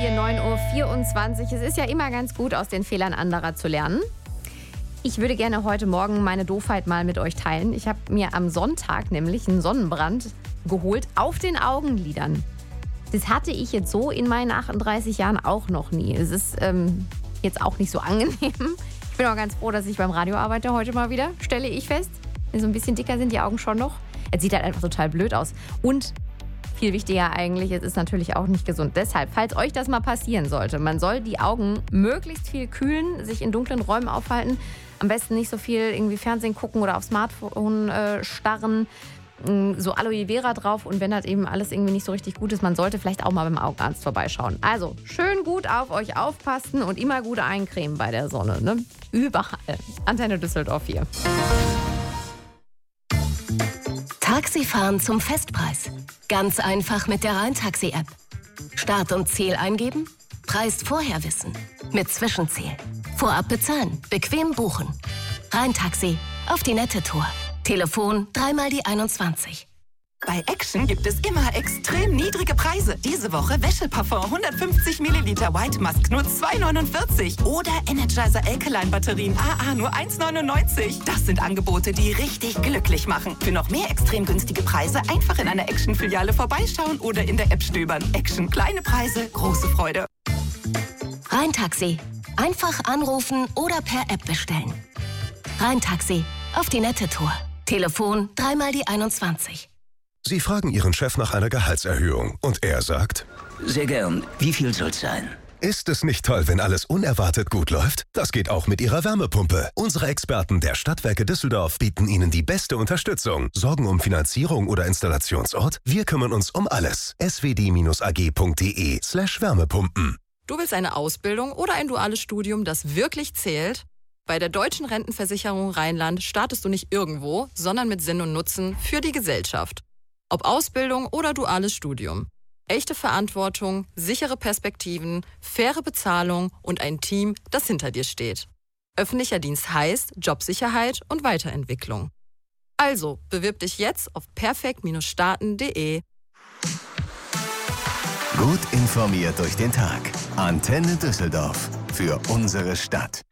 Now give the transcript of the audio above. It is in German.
9:04 Uhr. Es ist ja immer ganz gut, aus den Fehlern anderer zu lernen. Ich würde gerne heute Morgen meine Doofheit mal mit euch teilen. Ich habe mir am Sonntag nämlich einen Sonnenbrand geholt auf den Augenlidern. Das hatte ich jetzt so in meinen 38 Jahren auch noch nie. Es ist jetzt auch nicht so angenehm. Ich bin auch ganz froh, dass ich beim Radio arbeite heute mal wieder, stelle ich fest. So ein bisschen dicker sind die Augen schon noch. Es sieht halt einfach total blöd aus. Und viel wichtiger eigentlich, es ist natürlich auch nicht gesund. Deshalb, falls euch das mal passieren sollte, man soll die Augen möglichst viel kühlen, sich in dunklen Räumen aufhalten, am besten nicht so viel irgendwie Fernsehen gucken oder aufs Smartphone starren, so Aloe Vera drauf und wenn das eben alles irgendwie nicht so richtig gut ist, man sollte vielleicht auch mal beim Augenarzt vorbeischauen. Also schön gut auf euch aufpassen und immer gut eincremen bei der Sonne, ne? Überall. Antenne Düsseldorf hier. Taxifahren zum Festpreis. Ganz einfach mit der Rhein-Taxi-App. Start und Ziel eingeben, Preis vorher wissen. Mit Zwischenziel. Vorab bezahlen, bequem buchen. Rhein-Taxi, auf die nette Tour. Telefon 3x21. Bei Action gibt es immer extrem niedrige Preise. Diese Woche Wäscheparfum 150 Milliliter White Musk nur 2,49. Oder Energizer Alkaline Batterien AA nur 1,99. Das sind Angebote, die richtig glücklich machen. Für noch mehr extrem günstige Preise einfach in einer Action-Filiale vorbeischauen oder in der App stöbern. Action, kleine Preise, große Freude. Rhein-Taxi. Einfach anrufen oder per App bestellen. Rhein-Taxi, auf die nette Tour. Telefon 3x21. Sie fragen Ihren Chef nach einer Gehaltserhöhung und er sagt: Sehr gern. Wie viel soll's sein? Ist es nicht toll, wenn alles unerwartet gut läuft? Das geht auch mit Ihrer Wärmepumpe. Unsere Experten der Stadtwerke Düsseldorf bieten Ihnen die beste Unterstützung. Sorgen um Finanzierung oder Installationsort? Wir kümmern uns um alles. swd-ag.de/Wärmepumpen. Du willst eine Ausbildung oder ein duales Studium, das wirklich zählt? Bei der Deutschen Rentenversicherung Rheinland startest du nicht irgendwo, sondern mit Sinn und Nutzen für die Gesellschaft. Ob Ausbildung oder duales Studium. Echte Verantwortung, sichere Perspektiven, faire Bezahlung und ein Team, das hinter dir steht. Öffentlicher Dienst heißt Jobsicherheit und Weiterentwicklung. Also, bewirb dich jetzt auf perfekt-starten.de. Gut informiert durch den Tag. Antenne Düsseldorf. Für unsere Stadt.